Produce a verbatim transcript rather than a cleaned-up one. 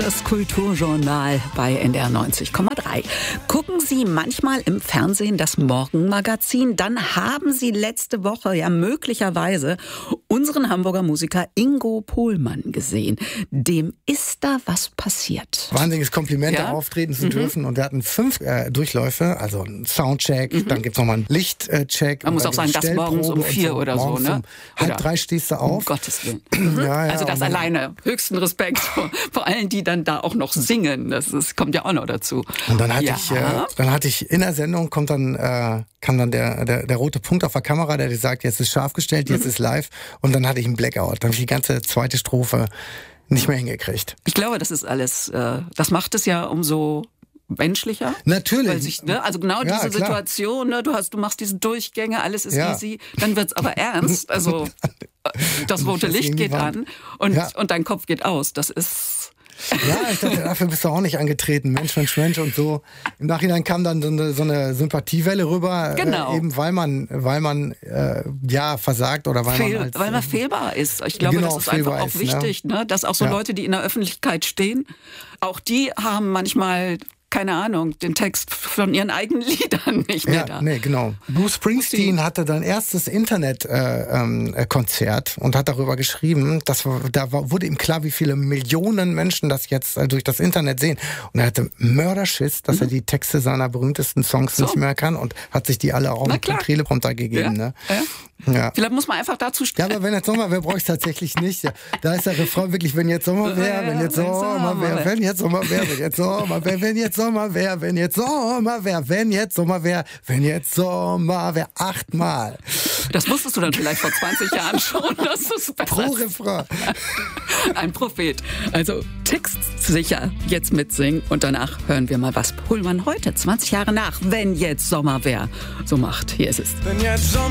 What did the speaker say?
Das Kulturjournal bei N D R neunzig Komma drei. Gucken Sie manchmal im Fernsehen das Morgenmagazin? Dann haben Sie letzte Woche ja möglicherweise unseren Hamburger Musiker Ingo Pohlmann gesehen. Dem ist da was passiert. Wahnsinniges Kompliment, Ja? da auftreten zu Mhm. dürfen. Und wir hatten fünf äh, Durchläufe, also einen Soundcheck, Mhm. dann gibt's nochmal einen Lichtcheck. Man muss auch sagen, das morgens um vier oder so, morgens ne? Um halb Oder- drei stehst du Um auf. Gottes Willen. Ja, ja, Also das und dann- alleine. Höchsten Respekt vor, vor allen, die dann da auch noch singen. Das ist, kommt ja auch noch dazu. Und dann hatte Ja. ich, äh, dann hatte ich in der Sendung kommt dann, äh, kam dann der, der, der rote Punkt auf der Kamera, der dir sagt, jetzt ist scharf gestellt, jetzt ist live. Und dann hatte ich einen Blackout. Dann habe ich die ganze zweite Strophe nicht mehr hingekriegt. Ich glaube, das ist alles, äh, das macht es ja umso menschlicher. Natürlich. Weil sich, ne, also genau Ja, diese klar. Situation, ne, du hast, du machst diese Durchgänge, alles ist Ja. easy, dann wird's aber ernst. Also das rote das Licht irgendwie geht war- an und, Ja. und dein Kopf geht aus. Das ist Ja, ich dachte, dafür bist du auch nicht angetreten. Mensch, Mensch, Mensch und so. Im Nachhinein kam dann so eine, so eine Sympathiewelle rüber. Genau. Äh, eben weil man, weil man äh, ja versagt oder weil fehl, man halt, weil man fehlbar ist. Ich glaube, Genau, das ist einfach fehlbar auch ist, wichtig, ne? Dass auch so Ja. Leute, die in der Öffentlichkeit stehen, auch die haben manchmal, keine Ahnung, den Text von ihren eigenen Liedern nicht mehr Ja, da. nee, genau. Bruce Springsteen hatte dann erstes Internet-Konzert äh, ähm, Konzert und hat darüber geschrieben, dass da war, wurde ihm klar, wie viele Millionen Menschen das jetzt äh, durch das Internet sehen. Und er hatte Mörderschiss, dass Mhm. er die Texte seiner berühmtesten Songs So. nicht mehr kann und hat sich die alle auch Na mit dem klar. Teleprompter gegeben. Ja, Ne? ja. Ja. Vielleicht muss man einfach dazu Ja, stellen. aber wenn jetzt Sommer wäre, brauche ich es tatsächlich nicht. Ja, da ist der Refrain wirklich, wenn jetzt Sommer wäre, wenn jetzt Sommer wäre, wenn jetzt Sommer wäre, wenn jetzt Sommer wäre, wenn jetzt Sommer wäre, wenn jetzt Sommer wäre, wenn jetzt Sommer wäre, wenn jetzt Sommer wäre, achtmal. Das wusstest du dann vielleicht vor zwanzig Jahren schon, dass du es besser Pro Refrain. Ein Prophet. Also textsicher jetzt mitsingen und danach hören wir mal, was Pohlmann heute, zwanzig Jahre nach, wenn jetzt Sommer wär, so macht. Hier ist es. Wenn jetzt Sommer